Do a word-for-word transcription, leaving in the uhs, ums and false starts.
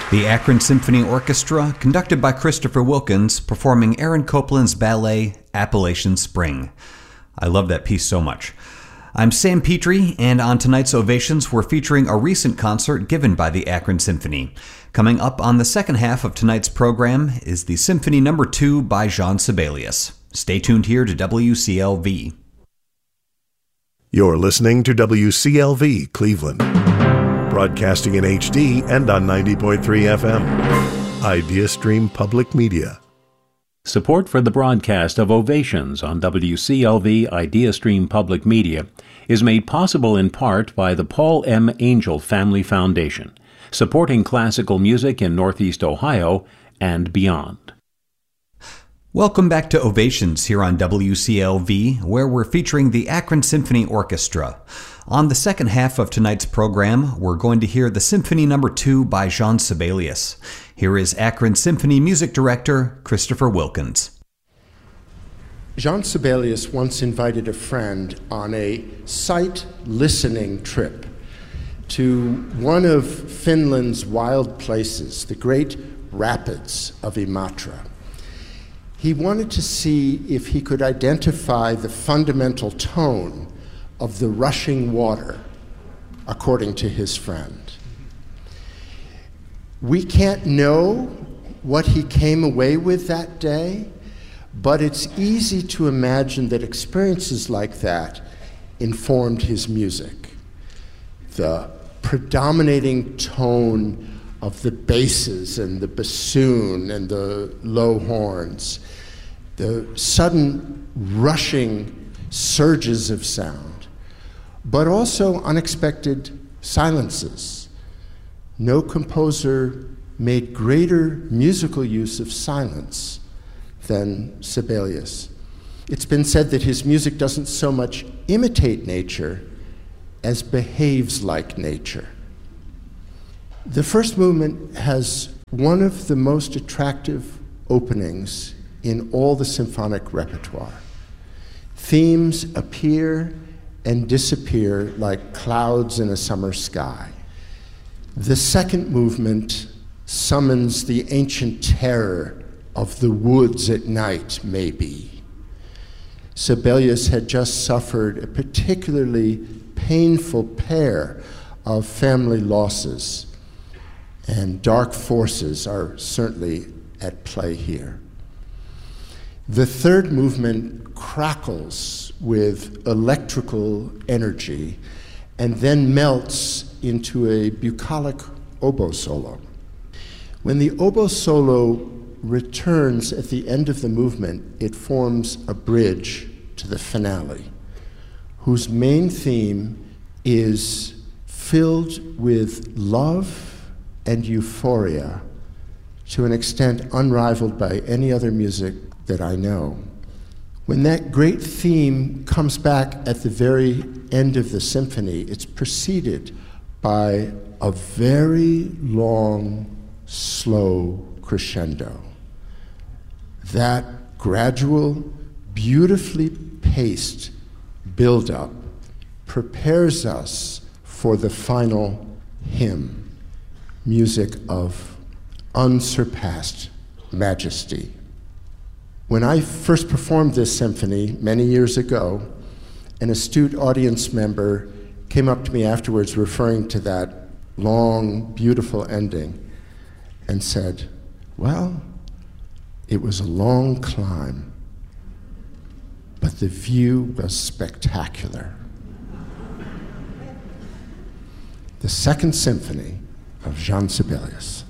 The Akron Symphony Orchestra, conducted by Christopher Wilkins, performing Aaron Copland's ballet, Appalachian Spring. I love that piece so much. I'm Sam Petrie, and on tonight's Ovations, we're featuring a recent concert given by the Akron Symphony. Coming up on the second half of tonight's program is the Symphony Number two by Jean Sibelius. Stay tuned here to W C L V. You're listening to W C L V Cleveland, broadcasting in H D and on ninety point three F M. IdeaStream Public Media. Support for the broadcast of Ovations on W C L V IdeaStream Public Media is made possible in part by the Paul M. Angel Family Foundation, supporting classical music in Northeast Ohio and beyond. Welcome back to Ovations here on W C L V, where we're featuring the Akron Symphony Orchestra. On the second half of tonight's program, we're going to hear the Symphony Number two by Jean Sibelius. Here is Akron Symphony Music Director Christopher Wilkins. Jean Sibelius once invited a friend on a sight listening trip to one of Finland's wild places, the great rapids of Imatra. He wanted to see if he could identify the fundamental tone of the rushing water, according to his friend. We can't know what he came away with that day, but it's easy to imagine that experiences like that informed his music. The predominating tone of the basses and the bassoon and the low horns, the sudden rushing surges of sound, but also unexpected silences. No composer made greater musical use of silence than Sibelius. It's been said that his music doesn't so much imitate nature as behaves like nature. The first movement has one of the most attractive openings in all the symphonic repertoire. Themes appear and disappear like clouds in a summer sky. The second movement summons the ancient terror of the woods at night, maybe. Sibelius had just suffered a particularly painful pair of family losses, and dark forces are certainly at play here. The third movement crackles with electrical energy and then melts into a bucolic oboe solo. When the oboe solo returns at the end of the movement, it forms a bridge to the finale, whose main theme is filled with love and euphoria to an extent unrivaled by any other music that I know. When that great theme comes back at the very end of the symphony, it's preceded by a very long, slow crescendo. That gradual, beautifully paced build-up prepares us for the final hymn, music of unsurpassed majesty. When I first performed this symphony many years ago, an astute audience member came up to me afterwards referring to that long, beautiful ending and said, well, it was a long climb, but the view was spectacular. The Second Symphony of Jean Sibelius.